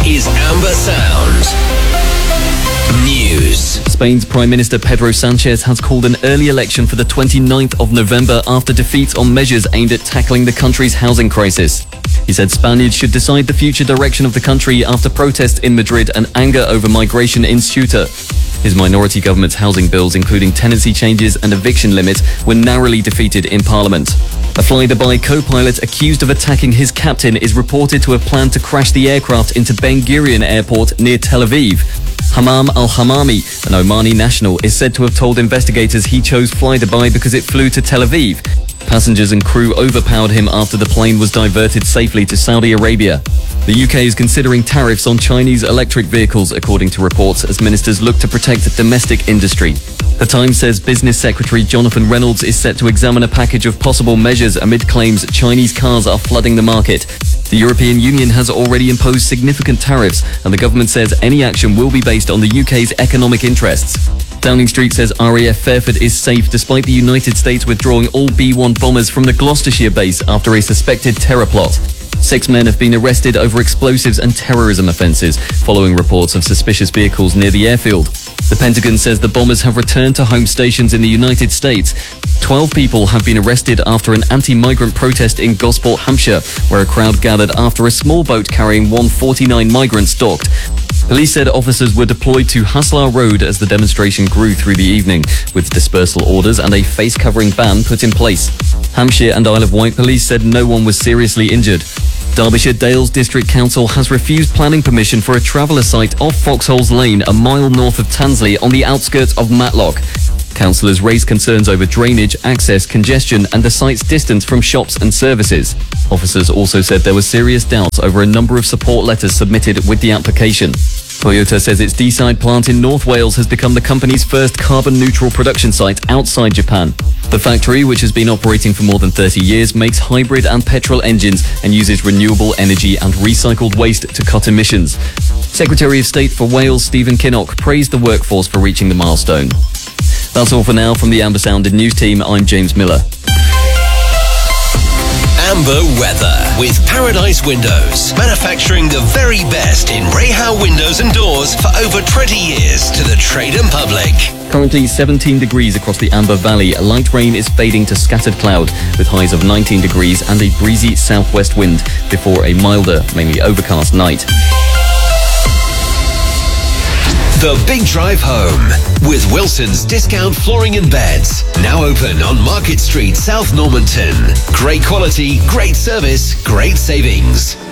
is Amber Sound News. Spain's Prime Minister Pedro Sanchez has called an early election for the 29th of November after defeats on measures aimed at tackling the country's housing crisis. He said Spaniards should decide the future direction of the country after protests in Madrid and anger over migration in Ceuta. His minority government's housing bills, including tenancy changes and eviction limits, were narrowly defeated in Parliament. A Fly-Dubai co-pilot accused of attacking his captain is reported to have planned to crash the aircraft into Ben Gurion Airport near Tel Aviv. Hammam al-Hammami, an Omani national, is said to have told investigators he chose Fly-Dubai because it flew to Tel Aviv. Passengers and crew overpowered him after the plane was diverted safely to Saudi Arabia. The UK is considering tariffs on Chinese electric vehicles, according to reports, as ministers look to protect the domestic industry. The Times says Business Secretary Jonathan Reynolds is set to examine a package of possible measures amid claims Chinese cars are flooding the market. The European Union has already imposed significant tariffs, and the government says any action will be based on the UK's economic interests. Downing Street says RAF Fairford is safe despite the United States withdrawing all B-1 bombers from the Gloucestershire base after a suspected terror plot. 6 men have been arrested over explosives and terrorism offences following reports of suspicious vehicles near the airfield. The Pentagon says the bombers have returned to home stations in the United States. 12 people have been arrested after an anti-migrant protest in Gosport, Hampshire, where a crowd gathered after a small boat carrying 149 migrants docked. Police said officers were deployed to Haslar Road as the demonstration grew through the evening, with dispersal orders and a face-covering ban put in place. Hampshire and Isle of Wight police said no one was seriously injured. Derbyshire Dales District Council has refused planning permission for a traveller site off Foxholes Lane, a mile north of Tansley on the outskirts of Matlock. Councillors raised concerns over drainage, access, congestion and the site's distance from shops and services. Officers also said there were serious doubts over a number of support letters submitted with the application. Toyota says its Deeside plant in North Wales has become the company's first carbon-neutral production site outside Japan. The factory, which has been operating for more than 30 years, makes hybrid and petrol engines and uses renewable energy and recycled waste to cut emissions. Secretary of State for Wales Stephen Kinnock praised the workforce for reaching the milestone. That's all for now from the Amber Sounded News team. I'm James Miller. Amber weather with Paradise Windows, manufacturing the very best in Rehow windows and doors for over 20 years to the trade and public. Currently 17 degrees across the Amber Valley. Light rain is fading to scattered cloud with highs of 19 degrees and a breezy southwest wind before a milder, mainly overcast night. The Big Drive Home with Wilson's Discount Flooring and Beds. Now open on Market Street, South Normanton. Great quality, great service, great savings.